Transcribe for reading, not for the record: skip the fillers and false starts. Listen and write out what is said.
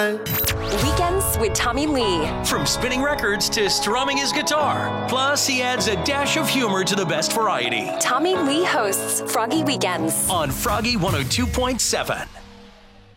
Weekends with Tommy Lee. From spinning records to strumming his guitar. Plus, he adds a dash of humor to the best variety. Tommy Lee hosts Froggy Weekends On Froggy 102.7.